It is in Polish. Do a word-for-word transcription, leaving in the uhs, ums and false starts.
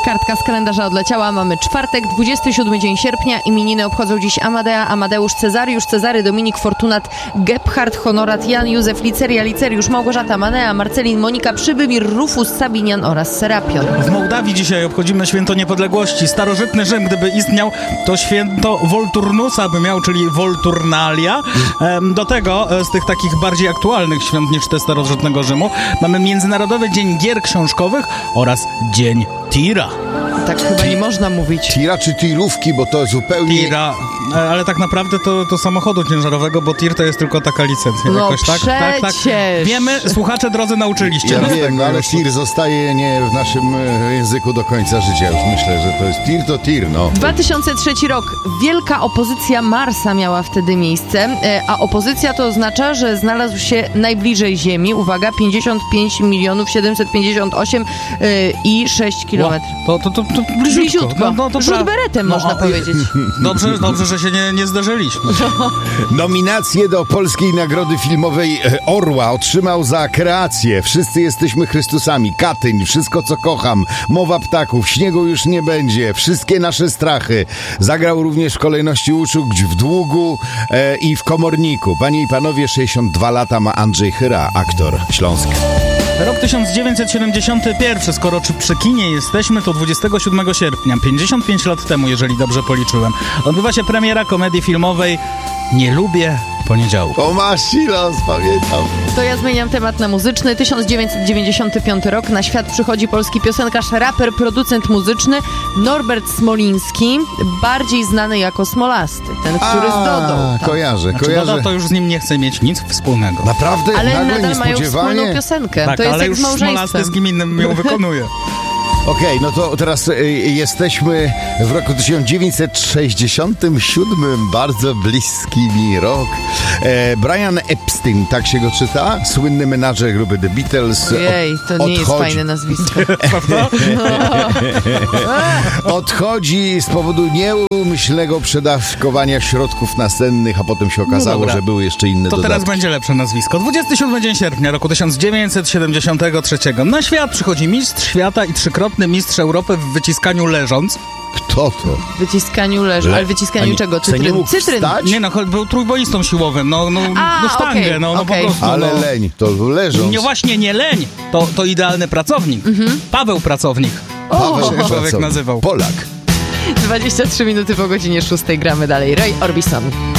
Kartka z kalendarza odleciała, mamy czwartek, dwudziesty siódmy dzień sierpnia. Imieniny obchodzą dziś Amadea, Amadeusz, Cezariusz, Cezary, Dominik, Fortunat, Gebhard, Honorat, Jan, Józef, Liceria, Liceriusz, Małgorzata, Manea, Marcelin, Monika, Przybymir, Rufus, Sabinian oraz Serapion. W Mołdawii dzisiaj obchodzimy święto niepodległości. Starożytny Rzym, gdyby istniał, to święto Volturnusa by miał, czyli Volturnalia. Do tego, z tych takich bardziej aktualnych świąt niż te starożytnego Rzymu, mamy Międzynarodowy Dzień Gier Książkowych oraz Dzień Tira. Tak chyba nie można mówić. Tira czy tirówki, bo to zupełnie... Tira, ale tak naprawdę to, to samochodu ciężarowego, bo tir to jest tylko taka licencja. No jakoś, tak? Tak, tak. Wiemy, słuchacze drodzy nauczyliście. Ja nas wiem, tego no, ale już. tir zostaje nie w naszym e, języku do końca życia. Już myślę, że to jest tir to tir, no. dwa tysiące trzeci rok. Wielka opozycja Marsa miała wtedy miejsce, e, a opozycja to oznacza, że znalazł się najbliżej Ziemi. Uwaga, pięćdziesiąt pięć milionów siedemset pięćdziesiąt osiem e, i sześć kilometrów. To, to, to, to bliziutko. Bliziutko. No, no, to Rzut pra- beretem, no, można o, powiedzieć. Dobrze, dobrze, że się nie, nie zderzyliśmy. Nominację do Polskiej Nagrody Filmowej e, Orła otrzymał za kreację Wszyscy jesteśmy Chrystusami, Katyń, Wszystko co kocham, Mowa ptaków, Śniegu już nie będzie, Wszystkie nasze strachy. Zagrał również w kolejności uczuć w Długu e, i w Komorniku. Panie i panowie, sześćdziesiąt dwa lata ma Andrzej Chyra, aktor Śląsk. Rok tysiąc dziewięćset siedemdziesiąty pierwszy, skoro czy przy kinie jesteśmy, to dwudziestego siódmego sierpnia, pięćdziesiąt pięć lat temu, jeżeli dobrze policzyłem, odbywa się premiera komedii filmowej Nie lubię poniedziałku. O, masz silos, pamiętam. To ja zmieniam temat na muzyczny. tysiąc dziewięćset dziewięćdziesiąty piąty rok. Na świat przychodzi polski piosenkarz, raper, producent muzyczny Norbert Smoliński, bardziej znany jako Smolasty, ten, który z Dodą. A, kojarzę, Znaczy, kojarzę. Doda to już z nim nie chce mieć nic wspólnego. Naprawdę? Ale Nagle, nadal mają niespodziewanie? wspólną piosenkę. Tak, to jest ale jak już z małżeństwem. Smolasty z kim innym ją wykonuje. Okej, no to teraz y, jesteśmy w roku tysiąc dziewięćset sześćdziesiątym siódmym, bardzo bliski mi rok. E, Brian Epstein, tak się go czyta, słynny menadżer grupy The Beatles. Ojej, to nie odchodzi, jest fajne nazwisko. Odchodzi z powodu nieumyślnego przedawkowania środków nasennych, a potem się okazało, dobra. że były jeszcze inne To dodatki. teraz będzie lepsze nazwisko. dwudziestego siódmego dzień sierpnia roku tysiąc dziewięćset siedemdziesiątego trzeciego. Na świat przychodzi mistrz świata i trzykrotny mistrz Europy w wyciskaniu leżąc. Kto to? W wyciskaniu leży. Le- Ale w wyciskaniu Ani- czego? co, nie Cytryn. mógł Cytryn. wstać? Nie no, cho- był trójboistą siłowym, no, no, A, no sztangę, okej, no, no okej. po prostu. Ale no. leń, to leżąc. Nie, właśnie nie leń, to, to idealny pracownik. Paweł Pracownik. Paweł się człowiek pracował. nazywał. Polak. dwadzieścia trzy minuty po godzinie szóstej gramy dalej. Roy Orbison.